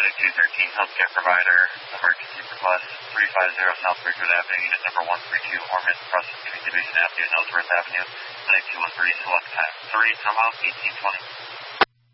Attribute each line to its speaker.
Speaker 1: Medic 213, healthcare provider, emergency request 350 South Bridgewood Avenue, unit number 132, Ormond, Crescent Street Division Avenue, Ellsworth Avenue, Medic 213, select time 3, Tomahawk 1820.